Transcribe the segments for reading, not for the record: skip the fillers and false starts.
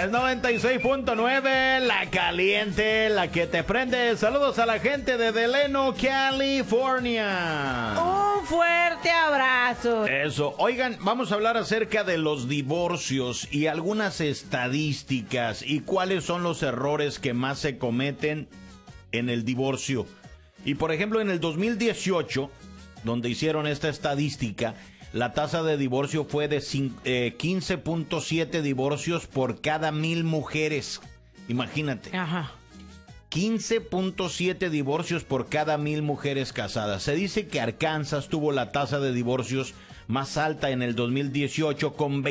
Es 96.9, la caliente, la que te prende. Saludos a la gente de Delano, California. Un fuerte abrazo. Eso. Oigan, vamos a hablar acerca de los divorcios y algunas estadísticas y cuáles son los errores que más se cometen en el divorcio. Y por ejemplo, en el 2018, donde hicieron esta estadística, la tasa de divorcio fue de 15.7 divorcios por cada 1,000 mujeres. Imagínate. Ajá. 15.7 divorcios por cada 1,000 mujeres casadas. Se dice que Arkansas tuvo la tasa de divorcios más alta en el 2018 con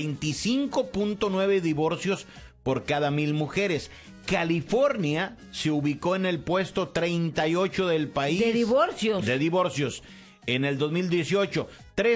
25.9 divorcios por cada 1,000 mujeres. California se ubicó en el puesto 38 del país. De divorcios. De divorcios. En el 2018,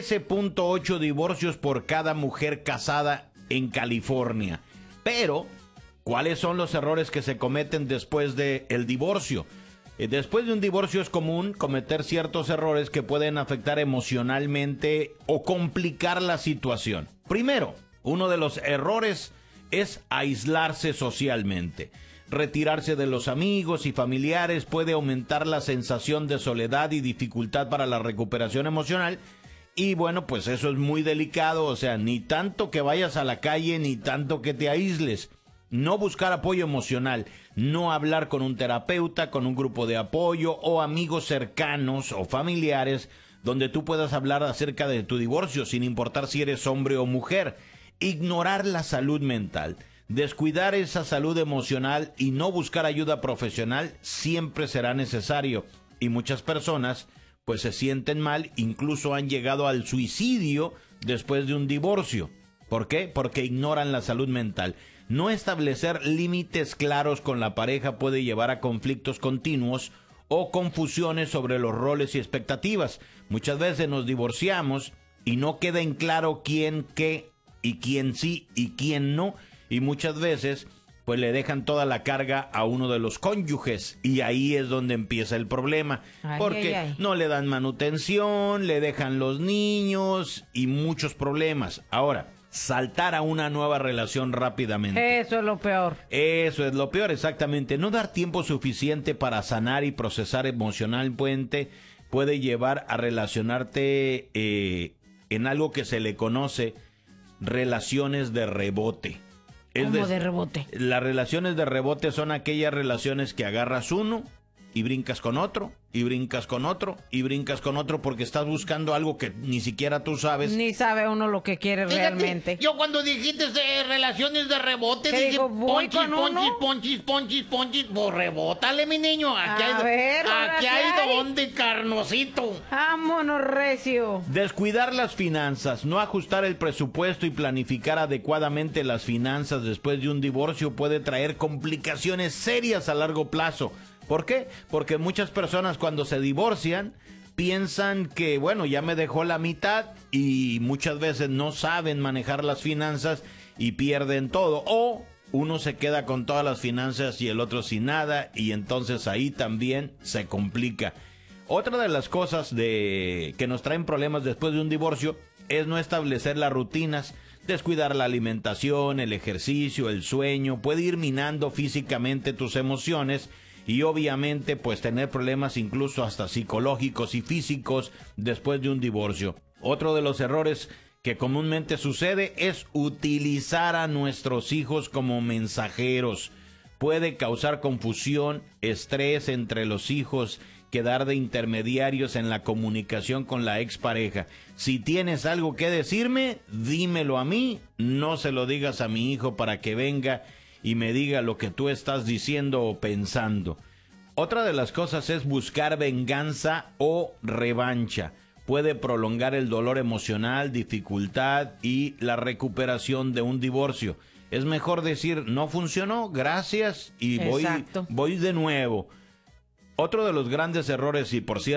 13.8 divorcios por cada mujer casada en California. Pero, ¿cuáles son los errores que se cometen después del divorcio? Después de un divorcio es común cometer ciertos errores que pueden afectar emocionalmente o complicar la situación. Primero, uno de los errores es aislarse socialmente. Retirarse de los amigos y familiares puede aumentar la sensación de soledad y dificultad para la recuperación emocional. Y bueno, pues eso es muy delicado, o sea, ni tanto que vayas a la calle, ni tanto que te aísles. No buscar apoyo emocional, no hablar con un terapeuta, con un grupo de apoyo o amigos cercanos o familiares donde tú puedas hablar acerca de tu divorcio sin importar si eres hombre o mujer. Ignorar la salud mental. Descuidar esa salud emocional y no buscar ayuda profesional siempre será necesario. Y muchas personas pues se sienten mal, incluso han llegado al suicidio después de un divorcio. ¿Por qué? Porque ignoran la salud mental. No establecer límites claros con la pareja puede llevar a conflictos continuos o confusiones sobre los roles y expectativas. Muchas veces nos divorciamos y no queda en claro quién qué y quién sí y quién no. Y muchas veces, pues le dejan toda la carga a uno de los cónyuges. Y ahí es donde empieza el problema. Porque no le dan manutención, le dejan los niños y muchos problemas. Ahora, saltar a una nueva relación rápidamente. Eso es lo peor. Eso es lo peor, exactamente. No dar tiempo suficiente para sanar y procesar emocionalmente puede llevar a relacionarte en algo que se le conoce relaciones de rebote. ¿Cómo de rebote? Las relaciones de rebote son aquellas relaciones que agarras uno y brincas con otro, y brincas con otro, y brincas con otro, porque estás buscando algo que ni siquiera tú sabes. Ni sabe uno lo que quiere. Fíjate, realmente. Yo cuando dijiste relaciones de rebote, dije digo, ponchis. Pues rebótale, mi niño. Aquí hay donde, carnosito. Vámonos, recio. Descuidar las finanzas, no ajustar el presupuesto y planificar adecuadamente las finanzas después de un divorcio puede traer complicaciones serias a largo plazo. ¿Por qué? Porque muchas personas cuando se divorcian piensan que, bueno, ya me dejó la mitad y muchas veces no saben manejar las finanzas y pierden todo. O uno se queda con todas las finanzas y el otro sin nada y entonces ahí también se complica. Otra de las cosas que nos traen problemas después de un divorcio es no establecer las rutinas. Descuidar la alimentación, el ejercicio, el sueño, puede ir minando físicamente tus emociones. Y obviamente pues tener problemas incluso hasta psicológicos y físicos después de un divorcio. Otro de los errores que comúnmente sucede es utilizar a nuestros hijos como mensajeros. Puede causar confusión, estrés entre los hijos, quedar de intermediarios en la comunicación con la expareja. Si tienes algo que decirme, dímelo a mí, no se lo digas a mi hijo para que venga y me diga lo que tú estás diciendo o pensando. Otra de las cosas es buscar venganza o revancha. Puede prolongar el dolor emocional, dificultad y la recuperación de un divorcio. Es mejor decir, no funcionó, gracias, y voy de nuevo. Otro de los grandes errores, y por cierto,